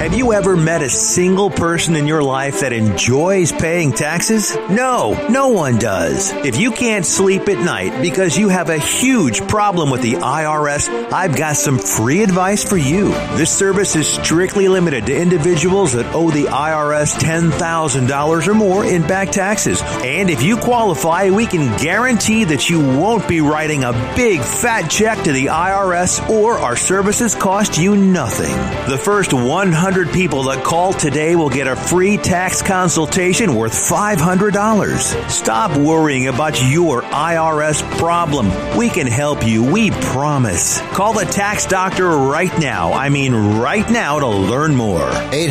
Have you ever met a single person in your life that enjoys paying taxes? No one does. If you can't sleep at night because you have a huge problem with the IRS, I've got some free advice for you. This service is strictly limited to individuals that owe the IRS $10,000 or more in back taxes. And if you qualify, we can guarantee that you won't be writing a big fat check to the IRS, or our services cost you nothing. The first 100 people that call today will get a free tax consultation worth $500. Stop worrying about your IRS problem. We can help you, we promise. Call the tax doctor right now. I mean right now, to learn more.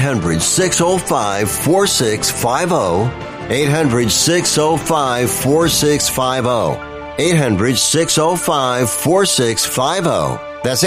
800-605-4650. 800-605-4650. 800-605-4650. That's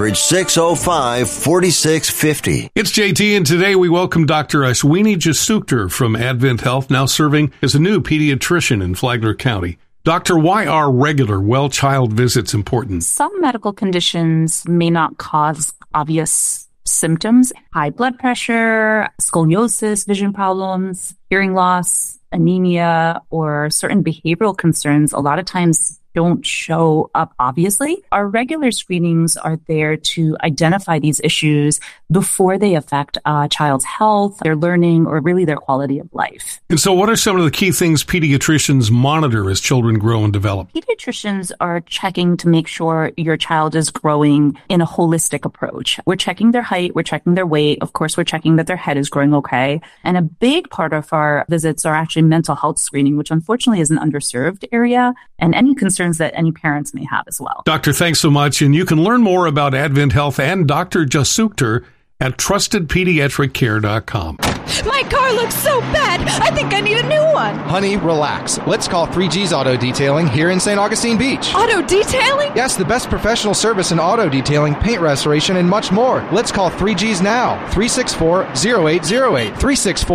800-605-4650. It's JT, and today we welcome Dr. Ashwini Jasukter from Advent Health, now serving as a new pediatrician in Flagler County. Doctor, why are regular well-child visits important? Some medical conditions may not cause obvious symptoms. High blood pressure, scoliosis, vision problems, hearing loss, anemia, or certain behavioral concerns a lot of times don't show up obviously. Our regular screenings are there to identify these issues before they affect a child's health, their learning, or really their quality of life. And so what are some of the key things pediatricians monitor as children grow and develop? Pediatricians are checking to make sure your child is growing in a holistic approach. We're checking their height, we're checking their weight. Of course, we're checking that their head is growing okay. And a big part of our visits are actually mental health screening, which unfortunately is an underserved area, and any concerns that any parents may have as well. Doctor, thanks so much. And you can learn more about Advent Health and Dr. Jasukter at TrustedPediatricCare.com. My car looks so bad. I think I need a new one. Honey, relax. Let's call 3G's Auto Detailing here in St. Augustine Beach. Auto detailing? Yes, the best professional service in auto detailing, paint restoration, and much more. Let's call 3G's now. 364-0808.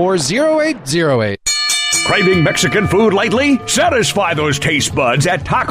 364-0808. Craving Mexican food lately? Satisfy those taste buds at Taco